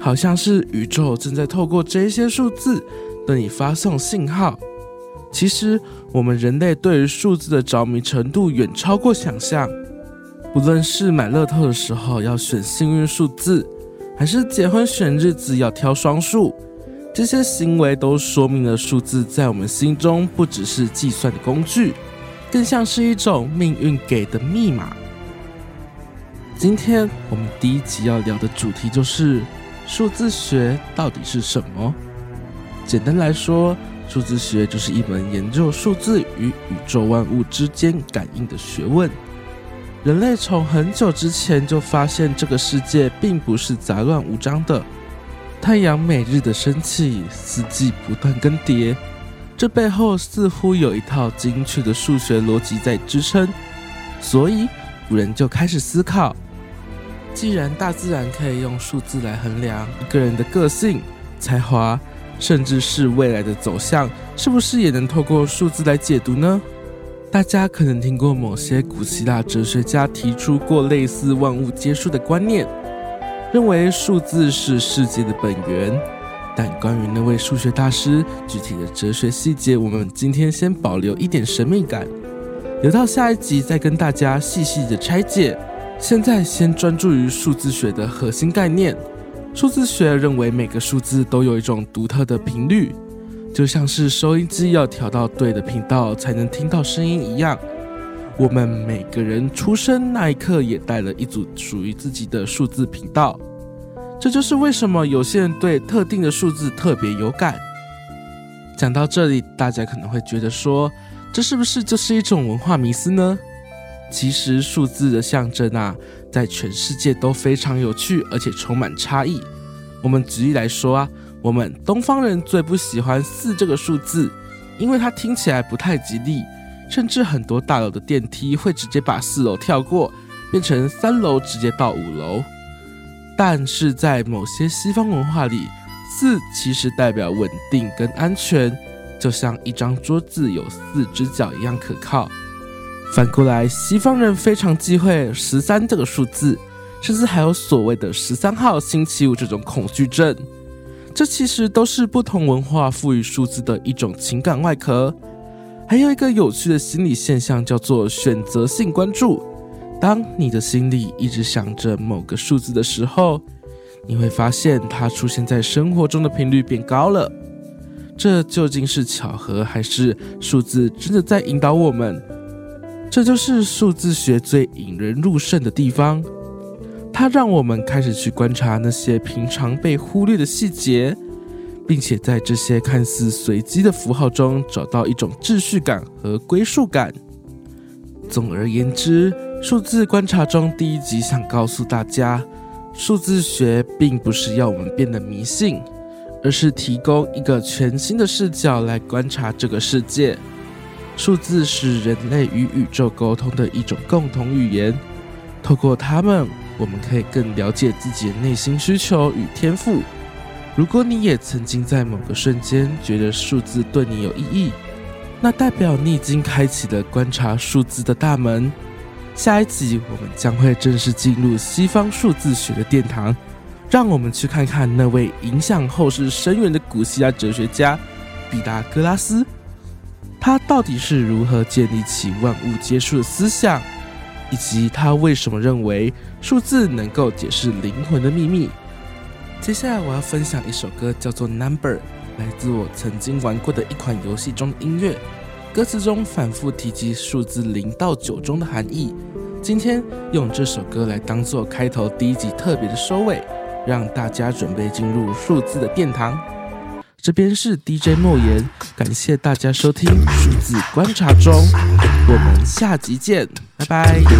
好像是宇宙正在透过这些数字对你发送信号。其实我们人类对于数字的着迷程度远超过想象，不论是买乐透的时候要选幸运数字，还是结婚选日子要挑双数，这些行为都说明了数字在我们心中不只是计算的工具，更像是一种命运给的密码。今天我们第一集要聊的主题就是数字学到底是什么？简单来说，数字学就是一门研究数字与宇宙万物之间感应的学问。人类从很久之前就发现这个世界并不是杂乱无章的，太阳每日的升起，四季不断更迭，这背后似乎有一套精确的数学逻辑在支撑。所以古人就开始思考，既然大自然可以用数字来衡量一个人的个性、才华，甚至是未来的走向，是不是也能透过数字来解读呢？大家可能听过某些古希腊哲学家提出过类似万物皆数的观念，认为数字是世界的本源。但关于那位数学大师具体的哲学细节，我们今天先保留一点神秘感，留到下一集再跟大家细细的拆解。现在先专注于数字学的核心概念。数字学认为每个数字都有一种独特的频率，就像是收音机要调到对的频道才能听到声音一样。我们每个人出生那一刻也带了一组属于自己的数字频道，这就是为什么有些人对特定的数字特别有感。讲到这里，大家可能会觉得说，这是不是就是一种文化迷思呢？其实数字的象征在全世界都非常有趣，而且充满差异。我们举例来说我们东方人最不喜欢4这个数字，因为它听起来不太吉利，甚至很多大楼的电梯会直接把4楼跳过，变成3楼直接到5楼。但是在某些西方文化里，4其实代表稳定跟安全，就像一张桌子有4只脚一样可靠。反过来，西方人非常忌讳13这个数字，甚至还有所谓的13号星期五这种恐惧症。这其实都是不同文化赋予数字的一种情感外壳。还有一个有趣的心理现象叫做选择性关注。当你的心里一直想着某个数字的时候，你会发现它出现在生活中的频率变高了。这究竟是巧合，还是数字真的在引导我们？这就是数字学最引人入胜的地方，它让我们开始去观察那些平常被忽略的细节，并且在这些看似随机的符号中找到一种秩序感和归属感。总而言之，数字观察中第一集想告诉大家，数字学并不是要我们变得迷信，而是提供一个全新的视角来观察这个世界。数字是人类与宇宙沟通的一种共同语言，透过它们，我们可以更了解自己的内心需求与天赋。如果你也曾经在某个瞬间觉得数字对你有意义，那代表你已经开启了观察数字的大门。下一集我们将会正式进入西方数字学的殿堂，让我们去看看那位影响后世深远的古希腊哲学家毕达哥拉斯，他到底是如何建立起万物皆数的思想，以及他为什么认为数字能够解释灵魂的秘密。接下来我要分享一首歌，叫做 Number， 来自我曾经玩过的一款游戏中的音乐，歌词中反复提及数字0到9中的含义。今天用这首歌来当作开头第一集特别的收尾，让大家准备进入数字的殿堂。这边是 DJ 莫言，感谢大家收听数字观察中，我们下集见，拜拜。